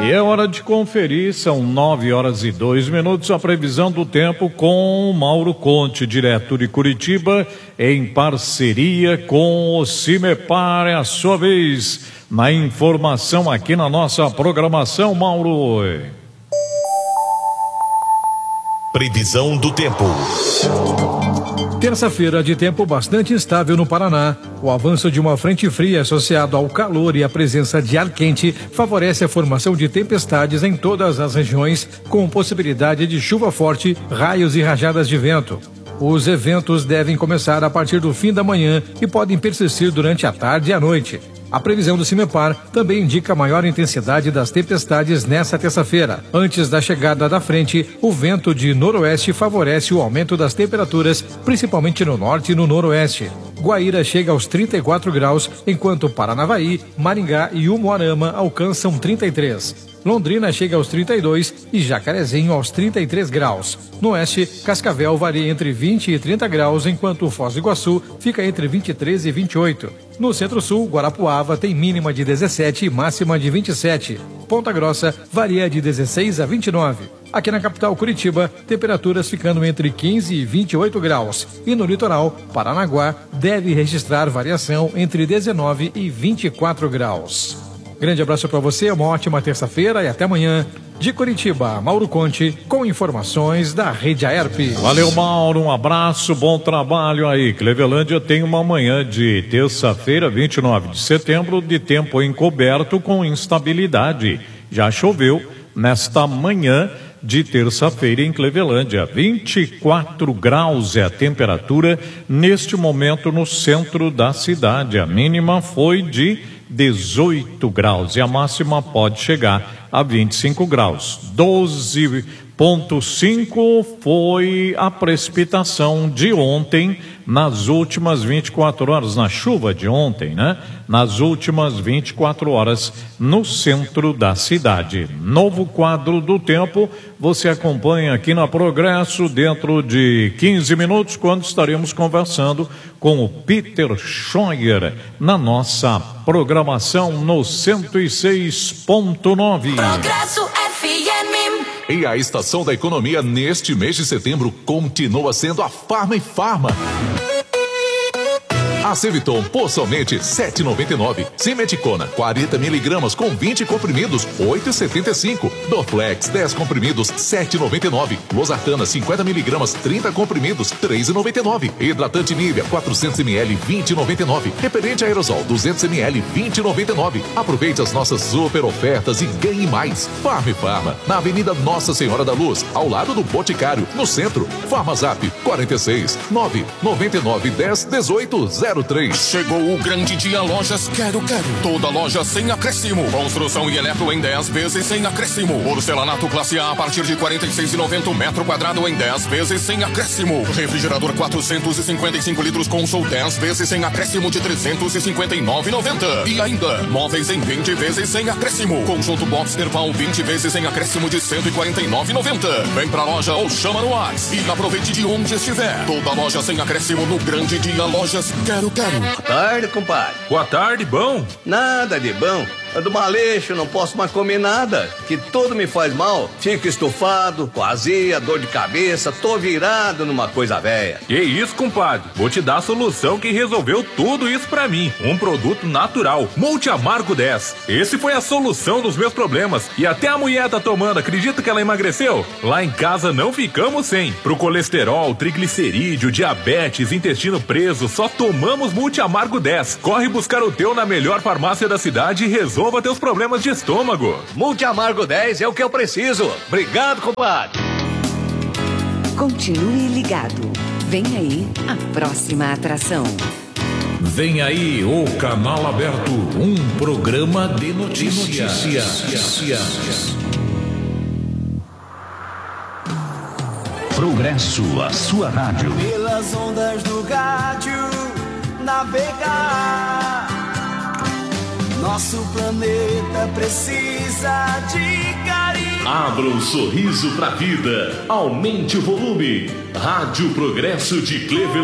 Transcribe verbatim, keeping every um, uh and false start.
E é hora de conferir, são nove horas e dois minutos, a previsão do tempo com Mauro Conte, direto de Curitiba, em parceria com o Cimepar. É a sua vez na informação aqui na nossa programação, Mauro. Previsão do tempo. Terça-feira de tempo bastante instável no Paraná. O avanço de uma frente fria associado ao calor e a presença de ar quente favorece a formação de tempestades em todas as regiões, com possibilidade de chuva forte, raios e rajadas de vento. Os eventos devem começar a partir do fim da manhã e podem persistir durante a tarde e a noite. A previsão do Cimepar também indica maior intensidade das tempestades nesta terça-feira. Antes da chegada da frente, o vento de noroeste favorece o aumento das temperaturas, principalmente no norte e no noroeste. Guaíra chega aos trinta e quatro graus, enquanto Paranavaí, Maringá e Umuarama alcançam trinta e três. Londrina chega aos trinta e dois e Jacarezinho aos trinta e três graus. No oeste, Cascavel varia entre vinte e trinta graus, enquanto Foz do Iguaçu fica entre vinte e três e vinte e oito. No centro-sul, Guarapuava tem mínima de dezessete e máxima de vinte e sete. Ponta Grossa varia de dezesseis a vinte e nove. Aqui na capital Curitiba, temperaturas ficando entre quinze e vinte e oito graus. E no litoral, Paranaguá deve registrar variação entre dezenove e vinte e quatro graus. Grande abraço para você, uma ótima terça-feira e até amanhã. De Curitiba, Mauro Conte, com informações da Rede Aerp. Valeu, Mauro, um abraço, bom trabalho aí. Clevelândia tem uma manhã de terça-feira, vinte e nove de setembro, de tempo encoberto com instabilidade. Já choveu nesta manhã de terça-feira em Clevelândia. vinte e quatro graus é a temperatura neste momento no centro da cidade. A mínima foi de dezoito graus e a máxima pode chegar a vinte e cinco graus. doze vírgula cinco foi a precipitação de ontem, nas últimas vinte e quatro horas, na chuva de ontem, né? Nas últimas vinte e quatro horas no centro da cidade. Novo quadro do tempo, você acompanha aqui na Progresso dentro de quinze minutos, quando estaremos conversando com o Peter Scheuer na nossa programação no cento e seis ponto nove. Progresso F M. E a estação da economia neste mês de setembro continua sendo a Farma e Farma. A Ceviton por somente sete reais e noventa e nove centavos. Simeticona quarenta miligramas com vinte comprimidos, oito reais e setenta e cinco centavos. Dorflex dez comprimidos, sete reais e noventa e nove centavos. Losartana cinquenta miligramas, trinta comprimidos, três reais e noventa e nove centavos. Hidratante Nivea quatrocentos mililitros, vinte reais e noventa e nove centavos. Repelente aerosol duzentos mililitros, vinte reais e noventa e nove centavos. Aproveite as nossas super ofertas e ganhe mais. Farma e Farma, na Avenida Nossa Senhora da Luz, ao lado do Boticário, no centro. Farmazap quarenta e seis, nove noventa e nove, dez, dezoito, zero três. Chegou o grande dia Lojas Quero Quero. Toda loja sem acréscimo. Construção e eletro em dez vezes sem acréscimo. Porcelanato classe A a partir de quarenta e seis reais e noventa centavos metro quadrado em dez vezes sem acréscimo. Refrigerador quatrocentos e cinquenta e cinco litros Consol dez vezes sem acréscimo de trezentos e cinquenta e nove reais e noventa centavos. E ainda, móveis em vinte vezes sem acréscimo. Conjunto Box Nerval vinte vezes sem acréscimo de cento e quarenta e nove reais e noventa centavos. Vem pra loja ou chama no WhatsApp e aproveite de onde estiver. Toda loja sem acréscimo no grande dia Lojas Quero Quero. Boa tarde, compadre. Boa tarde, bom? Nada de bom. Ando maleixo, não posso mais comer nada, que tudo me faz mal. Fico estufado, com azia, dor de cabeça, tô virado numa coisa velha. Que isso, compadre? Vou te dar a solução que resolveu tudo isso pra mim. Um produto natural, Multi Amargo dez. Esse foi a solução dos meus problemas. E até a mulher tá tomando, acredita que ela emagreceu? Lá em casa não ficamos sem. Pro colesterol, triglicerídeo, diabetes, intestino preso, só tomamos Multi Amargo dez. Corre buscar o teu na melhor farmácia da cidade e resolva teus problemas de estômago. Multi Amargo dez é o que eu preciso. Obrigado, compadre. Continue ligado. Vem aí a próxima atração. Vem aí o Canal Aberto, um programa de notícias. De notícias. Progresso, a sua rádio. Pelas ondas do rádio, navegar. Nosso planeta precisa de carinho. Abra um sorriso pra vida. Aumente o volume. Rádio Progresso de Cleveland.